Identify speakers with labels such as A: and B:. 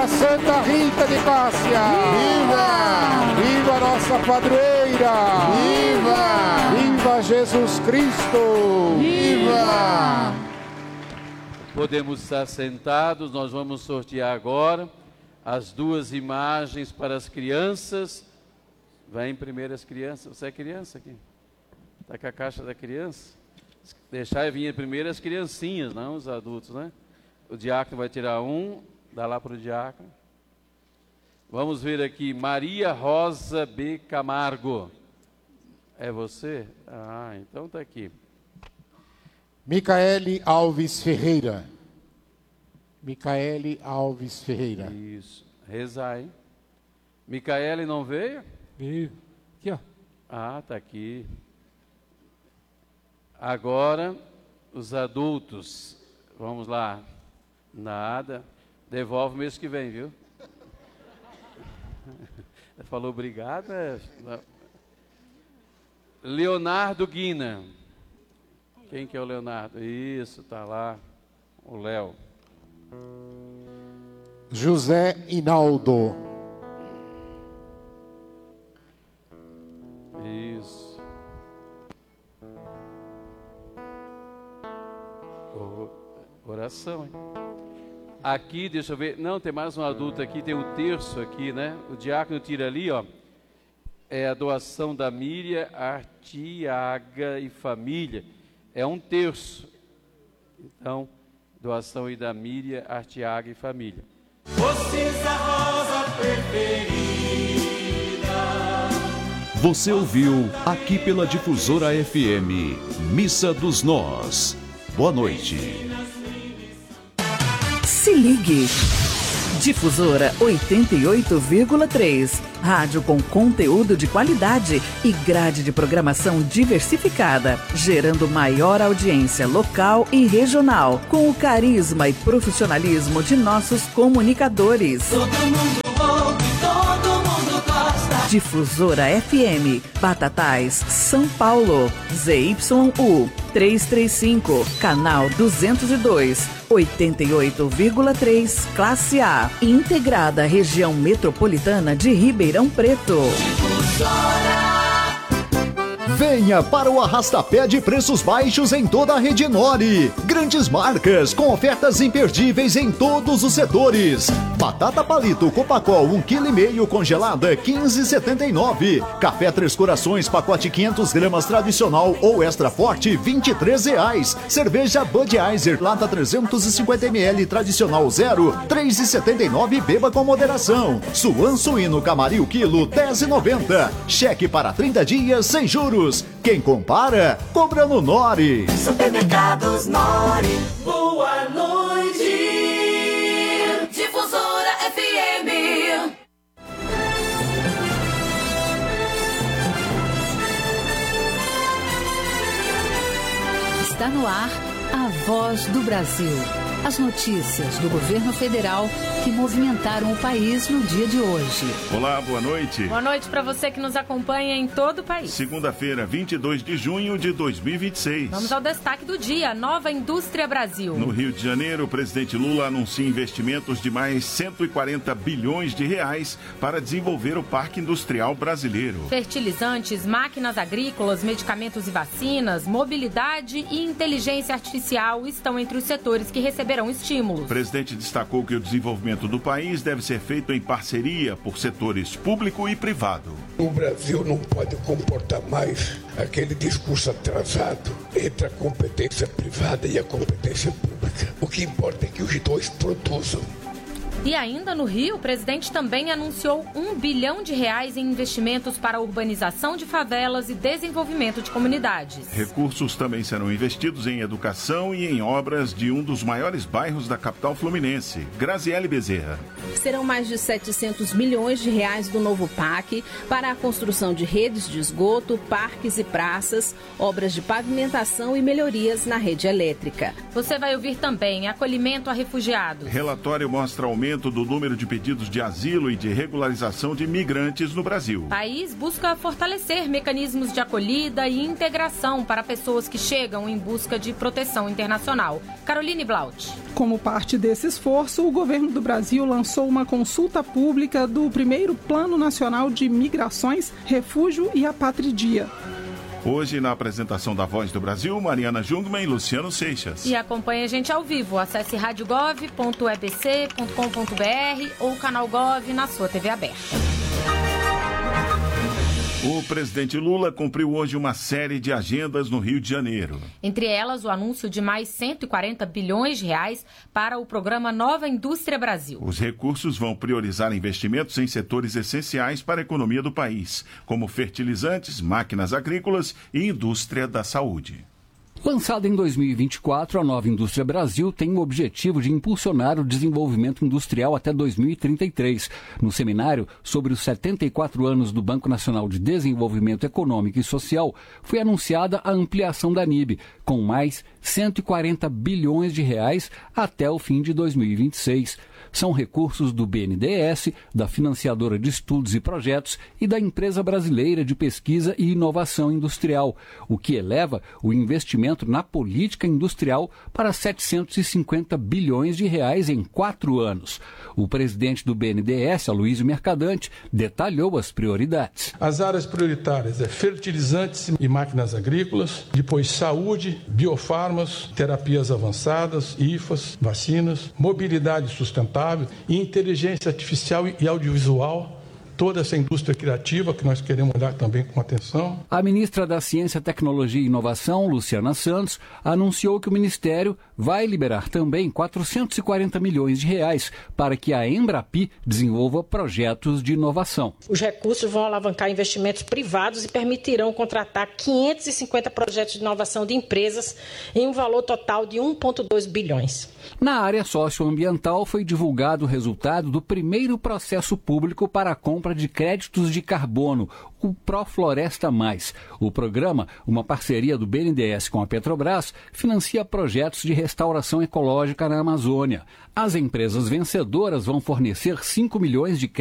A: Viva Santa Rita de Cássia!
B: Viva!
A: Viva nossa padroeira!
B: Viva!
A: Viva Jesus Cristo!
B: Viva!
C: Podemos estar sentados, nós vamos sortear agora as duas imagens para as crianças. Vai primeiro as crianças. Você é criança aqui? Está com a caixa da criança? Deixar vir primeiro as criancinhas, não os adultos, né? O diácono vai tirar um, dá lá para o diácono. Vamos ver aqui, Maria Rosa B. Camargo. É você? Ah, então está aqui.
A: Micaele Alves Ferreira. Micaele Alves Ferreira.
C: Isso. Rezar, hein? Micaele não veio?
A: Veio. Aqui, ó.
C: Ah, tá aqui. Agora, os adultos. Vamos lá. Nada. Devolve mês que vem, viu? Falou obrigado. Leonardo Guina. Quem que é o Leonardo? Isso, tá lá. O Léo.
A: José Inaldo.
C: Isso. Oração, hein? Aqui, deixa eu ver. Não, tem mais um adulto aqui, tem um terço aqui, né? O diácono tira ali, ó. É a doação da Miriam Artiaga e família. É um terço. Então, doação aí da Miriam Artiaga e família.
D: Vocês a rosa preferida.
E: Você ouviu aqui pela Difusora FM, Missa dos Nós. Boa noite.
F: Se ligue. Difusora 88,3. Rádio com conteúdo de qualidade e grade de programação diversificada, gerando maior audiência local e regional, com o carisma e profissionalismo de nossos comunicadores.
D: Todo mundo ouve, todo mundo gosta.
F: Difusora FM, Batatais, São Paulo, ZYU 335, canal 202, 88,3, classe A, integrada à região metropolitana de Ribeirão Preto.
G: Venha para o arrastapé de preços baixos em toda a rede Nori. Grandes marcas com ofertas imperdíveis em todos os setores. Batata palito Copacol 1,5 kg congelada 15,79. Café Três Corações pacote 500 gramas tradicional ou extra forte R$23. Cerveja Budweiser lata 350 ml tradicional 0 3,79. Beba com moderação. Suan suíno Camaril quilo 10,90. Cheque para 30 dias sem juros. Quem compara, compra no Nori.
D: Supermercados Nori. Boa noite. Difusora FM.
H: Está no ar a Voz do Brasil. As notícias do governo federal que movimentaram o país no dia de hoje.
I: Olá, boa noite.
J: Boa noite para você que nos acompanha em todo o país.
I: Segunda-feira, 22 de junho de 2026.
J: Vamos ao destaque do dia, Nova Indústria Brasil.
I: No Rio de Janeiro, o presidente Lula anuncia investimentos de mais 140 bilhões de reais para desenvolver o Parque Industrial Brasileiro.
J: Fertilizantes, máquinas agrícolas, medicamentos e vacinas, mobilidade e inteligência artificial estão entre os setores que receberão estímulos.
I: O presidente destacou que o desenvolvimento do país deve ser feito em parceria por setores público e privado.
K: O Brasil não pode comportar mais aquele discurso atrasado entre a competência privada e a competência pública. O que importa é que os dois produzam.
J: E ainda no Rio, o presidente também anunciou R$1 bilhão em investimentos para a urbanização de favelas e desenvolvimento de comunidades.
I: Recursos também serão investidos em educação e em obras de um dos maiores bairros da capital fluminense, Graziele Bezerra.
L: Serão mais de R$700 milhões do novo PAC para a construção de redes de esgoto, parques e praças, obras de pavimentação e melhorias na rede elétrica.
J: Você vai ouvir também acolhimento a refugiados.
I: Relatório mostra aumento do número de pedidos de asilo e de regularização de imigrantes no Brasil.
J: O país busca fortalecer mecanismos de acolhida e integração para pessoas que chegam em busca de proteção internacional. Caroline Blaut.
M: Como parte desse esforço, o governo do Brasil lançou lançou uma consulta pública do primeiro Plano Nacional de Migrações, Refúgio e Apatridia.
I: Hoje, na apresentação da Voz do Brasil, Mariana Jungmann e Luciano Seixas.
J: E acompanhe a gente ao vivo. Acesse radiogov.ebc.com.br ou canal Gov na sua TV aberta.
I: O presidente Lula cumpriu hoje uma série de agendas no Rio de Janeiro.
J: Entre elas, o anúncio de mais 140 bilhões de reais para o programa Nova Indústria Brasil.
I: Os recursos vão priorizar investimentos em setores essenciais para a economia do país, como fertilizantes, máquinas agrícolas e indústria da saúde.
N: Lançada em 2024, a Nova Indústria Brasil tem o objetivo de impulsionar o desenvolvimento industrial até 2033. No seminário sobre os 74 anos do Banco Nacional de Desenvolvimento Econômico e Social, foi anunciada a ampliação da NIB, com mais 140 bilhões de reais até o fim de 2026. São recursos do BNDES, da Financiadora de Estudos e Projetos e da Empresa Brasileira de Pesquisa e Inovação Industrial, o que eleva o investimento na política industrial para 750 bilhões de reais em 4 anos. O presidente do BNDES, Aloysio Mercadante, detalhou as prioridades.
O: As áreas prioritárias é fertilizantes e máquinas agrícolas, depois saúde, biofármacos, terapias avançadas, IFAs, vacinas, mobilidade sustentável e inteligência artificial e audiovisual, toda essa indústria criativa que nós queremos olhar também com atenção.
N: A ministra da Ciência, Tecnologia e Inovação, Luciana Santos, anunciou que o Ministério vai liberar também 440 milhões de reais para que a Embrapi desenvolva projetos de inovação.
P: Os recursos vão alavancar investimentos privados e permitirão contratar 550 projetos de inovação de empresas em um valor total de 1,2 bilhões.
N: Na área socioambiental, foi divulgado o resultado do primeiro processo público para a compra de créditos de carbono, o Profloresta Mais. O programa, uma parceria do BNDES com a Petrobras, financia projetos de restauração ecológica na Amazônia. As empresas vencedoras vão fornecer 5 milhões de